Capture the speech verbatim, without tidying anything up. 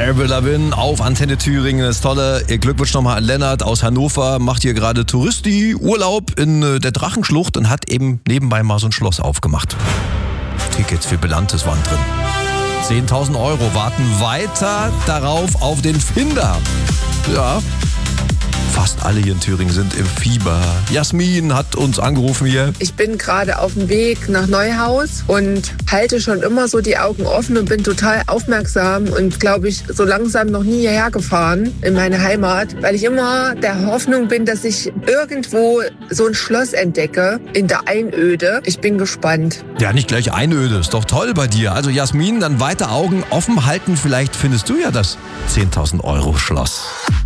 Avril Lavigne auf Antenne Thüringen. Das Tolle. Glückwunsch nochmal an Lennart aus Hannover. Macht hier gerade Touristi-Urlaub in der Drachenschlucht und hat eben nebenbei mal so ein Schloss aufgemacht. Tickets für Belantes waren drin. zehntausend Euro warten weiter darauf auf den Finder. Ja, fast alle hier in Thüringen sind im Fieber. Jasmin hat uns angerufen hier. Ich bin gerade auf dem Weg nach Neuhaus und halte schon immer so die Augen offen und bin total aufmerksam und, glaube ich, so langsam noch nie hierher gefahren in meine Heimat, weil ich immer der Hoffnung bin, dass ich irgendwo so ein Schloss entdecke in der Einöde. Ich bin gespannt. Ja, nicht gleich Einöde, ist doch toll bei dir. Also Jasmin, dann weiter Augen offen halten, vielleicht findest du ja das zehntausend Euro Schloss.